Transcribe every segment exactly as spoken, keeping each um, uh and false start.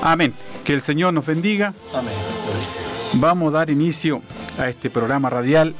Amén. Que el Señor nos bendiga. Amén. Vamos a dar inicio a este programa radial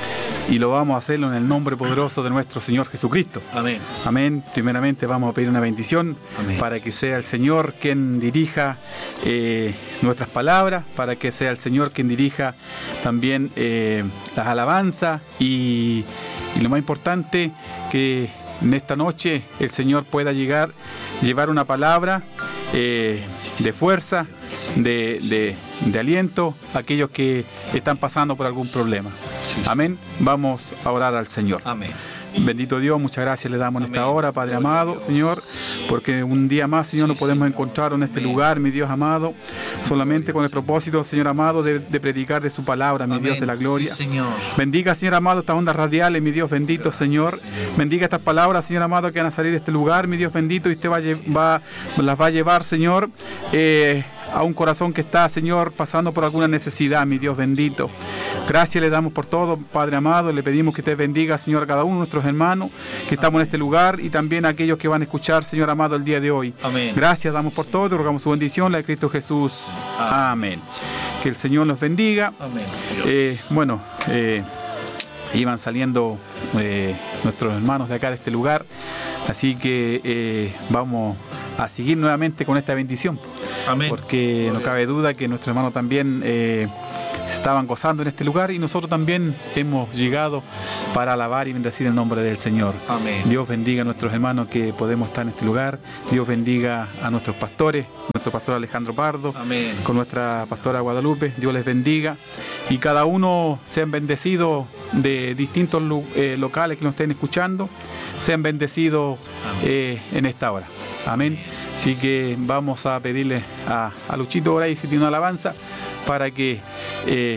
y lo vamos a hacerlo en el nombre poderoso de nuestro Señor Jesucristo. Amén. Amén. Primeramente vamos a pedir una bendición. Amén. Para que sea el Señor quien dirija eh, nuestras palabras, para que sea el Señor quien dirija también eh, las alabanzas y, y lo más importante, que en esta noche el Señor pueda llegar, llevar una palabra eh, de fuerza, de, de, de aliento a aquellos que están pasando por algún problema. Amén. Vamos a orar al Señor. Amén. Bendito Dios, muchas gracias le damos en Amén. esta hora, Padre amado, Señor, porque un día más, Señor, nos podemos encontrar en este lugar, mi Dios amado, solamente con el propósito, Señor amado, de, de predicar de su palabra, mi Amén. Dios de la gloria. Sí, Señor. Bendiga, Señor amado, estas ondas radiales, mi Dios bendito, Gracias, Señor. Señor. Bendiga estas palabras, Señor amado, que van a salir de este lugar, mi Dios bendito, y usted va, a lle- va, las va a llevar, Señor, eh, a un corazón que está, Señor, pasando por alguna necesidad, mi Dios bendito. Gracias le damos por todo, Padre amado. Le pedimos que te bendiga, Señor, a cada uno de nuestros hermanos que estamos en este lugar y también a aquellos que van a escuchar, Señor amado, el día de hoy. Amén. Gracias damos por todo, rogamos su bendición, la de Cristo Jesús. Amén. Que el Señor los bendiga. Amén. Eh, bueno, eh, iban saliendo eh, nuestros hermanos de acá de este lugar, así que eh, vamos a seguir nuevamente con esta bendición. Amén. Porque no cabe duda que nuestros hermanos también eh, se estaban gozando en este lugar y nosotros también hemos llegado para alabar y bendecir el nombre del Señor. Amén. Dios bendiga a nuestros hermanos que podemos estar en este lugar. Dios bendiga a nuestros pastores, nuestro pastor Alejandro Pardo, Amén. con nuestra pastora Guadalupe. Dios les bendiga y cada uno sean bendecidos de distintos lu- eh, locales que nos estén escuchando, sean bendecidos eh, en esta hora. Amén. Así que vamos a pedirle a, a Luchito Oray si tiene una alabanza para que eh,